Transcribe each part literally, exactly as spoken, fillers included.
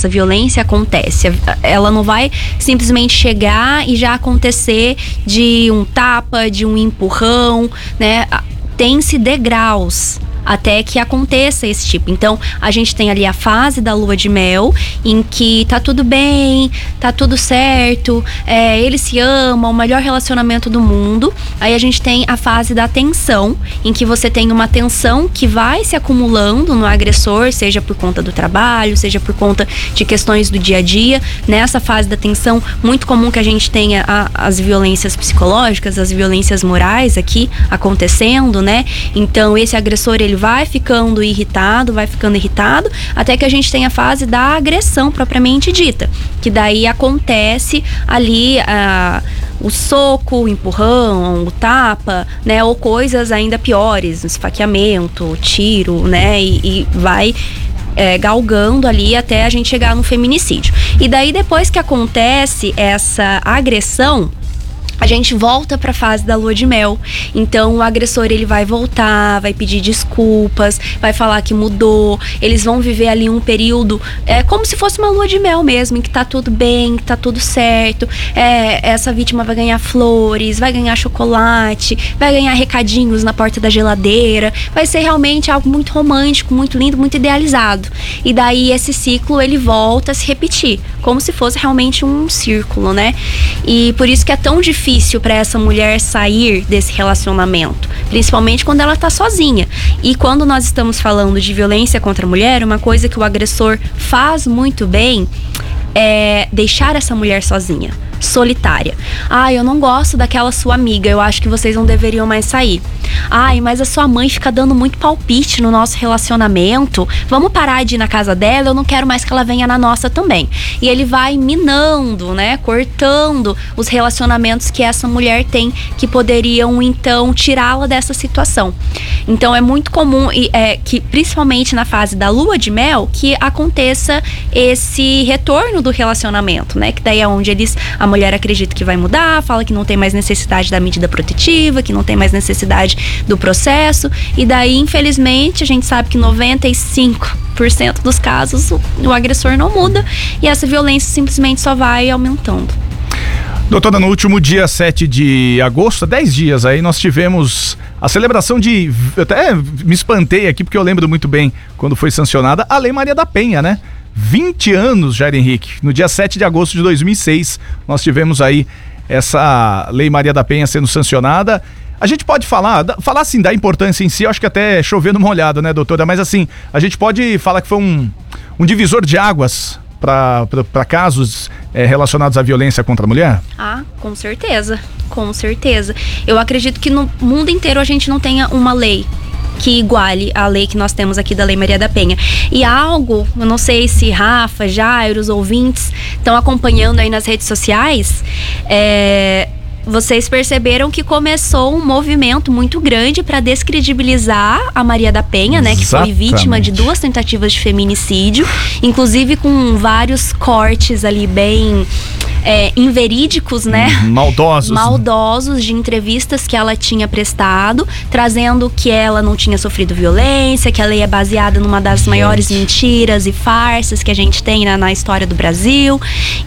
essa violência acontece. Ela não vai simplesmente chegar e já acontecer de um tapa, de um empurrão, né? Tem-se degraus até que aconteça esse tipo. Então, a gente tem ali a fase da lua de mel, em que tá tudo bem, tá tudo certo, é, eles se amam, o melhor relacionamento do mundo. Aí a gente tem a fase da tensão, em que você tem uma tensão que vai se acumulando no agressor, seja por conta do trabalho, seja por conta de questões do dia a dia. Nessa fase da tensão, muito comum que a gente tenha a, as violências psicológicas, as violências morais aqui acontecendo, né? Então, esse agressor, ele vai ficando irritado, vai ficando irritado, até que a gente tem a fase da agressão propriamente dita, que daí acontece ali a, o soco, o empurrão, o tapa, né, ou coisas ainda piores, esfaqueamento, o tiro, né, e, e vai é, galgando ali até a gente chegar no feminicídio. E daí, depois que acontece essa agressão, a gente volta para a fase da lua de mel. Então, o agressor, ele vai voltar, vai pedir desculpas, vai falar que mudou. Eles vão viver ali um período, é como se fosse uma lua de mel mesmo, em que tá tudo bem, que tá tudo certo. É, essa vítima vai ganhar flores, vai ganhar chocolate, vai ganhar recadinhos na porta da geladeira. Vai ser realmente algo muito romântico, muito lindo, muito idealizado. E daí, esse ciclo, ele volta a se repetir, como se fosse realmente um círculo, né? E por isso que é tão difícil difícil para essa mulher sair desse relacionamento, principalmente quando ela tá sozinha. E quando nós estamos falando de violência contra a mulher, uma coisa que o agressor faz muito bem é deixar essa mulher sozinha, solitária. Ai, eu não gosto daquela sua amiga, eu acho que vocês não deveriam mais sair. Ai, mas a sua mãe fica dando muito palpite no nosso relacionamento, vamos parar de ir na casa dela, eu não quero mais que ela venha na nossa também. E ele vai minando, né, cortando os relacionamentos que essa mulher tem, que poderiam então tirá-la dessa situação. Então é muito comum é, que, principalmente na fase da lua de mel, que aconteça esse retorno do relacionamento, né, que daí é onde eles, a mulher acredita que vai mudar, fala que não tem mais necessidade da medida protetiva, que não tem mais necessidade do processo, e daí, infelizmente, a gente sabe que noventa e cinco por cento dos casos o, o agressor não muda e essa violência simplesmente só vai aumentando. Doutora, no último dia sete de agosto, dez dias aí, nós tivemos a celebração de... Eu até me espantei aqui porque eu lembro muito bem quando foi sancionada a Lei Maria da Penha, né? vinte anos, Jair Henrique. No dia sete de agosto de dois mil e seis, nós tivemos aí essa Lei Maria da Penha sendo sancionada. A gente pode falar, falar assim da importância em si, eu acho que até chovendo uma olhada, né, doutora? Mas assim, a gente pode falar que foi um, um divisor de águas para casos é, relacionados à violência contra a mulher? Ah, com certeza, com certeza. Eu acredito que no mundo inteiro a gente não tenha uma lei que iguale a lei que nós temos aqui da Lei Maria da Penha. E algo, eu não sei se Rafa, Jair, os ouvintes estão acompanhando aí nas redes sociais, é... vocês perceberam que começou um movimento muito grande para descredibilizar a Maria da Penha, né? Que foi vítima de duas tentativas de feminicídio, inclusive com vários cortes ali bem é, inverídicos, né? Maldosos. Maldosos de entrevistas que ela tinha prestado, trazendo que ela não tinha sofrido violência, que a lei é baseada numa das gente. maiores mentiras e farsas que a gente tem na, na história do Brasil.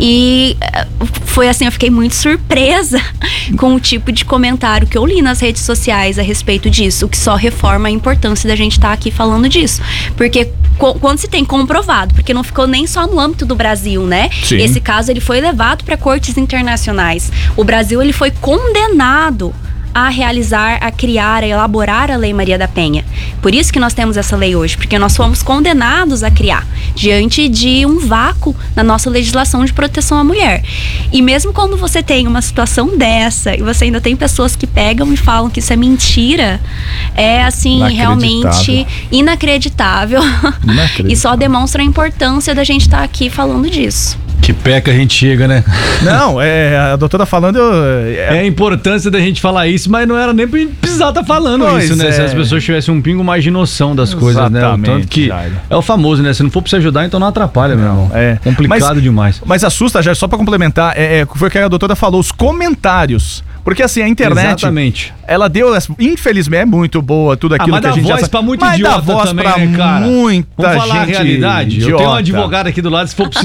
E foi assim, eu fiquei muito surpresa com o tipo de comentário que eu li nas redes sociais a respeito disso, o que só reforma a importância da gente estar tá aqui falando disso. Porque co- quando se tem comprovado, porque não ficou nem só no âmbito do Brasil, né? Sim. Esse caso, ele foi levado para cortes internacionais. O Brasil, ele foi condenado a realizar, a criar, a elaborar a Lei Maria da Penha. Por isso que nós temos essa lei hoje, porque nós fomos condenados a criar, diante de um vácuo na nossa legislação de proteção à mulher. E mesmo quando você tem uma situação dessa, e você ainda tem pessoas que pegam e falam que isso é mentira, é assim, realmente inacreditável. Inacreditável. E só demonstra a importância da gente estar aqui falando disso. Que pé que a gente chega, né? Não, é, a doutora falando... Eu, é... é a importância da gente falar isso, mas não era nem pra precisar estar tá falando pois isso, né? É. Se as pessoas tivessem um pingo mais de noção das coisas, né? O tanto que Jair. É o famoso, né? Se não for pra você ajudar, então não atrapalha, não, meu irmão. É complicado mas, demais. Mas assusta, já só pra complementar, é, é, foi o que a doutora falou, os comentários. Porque assim, a internet... Exatamente. Ela deu, infelizmente, é muito boa tudo aquilo ah, que a gente já sabe. Mas dá voz pra muito mas idiota dá voz também, pra né, cara? muita Vamos falar gente a realidade. idiota. Eu tenho um advogado aqui do lado, se for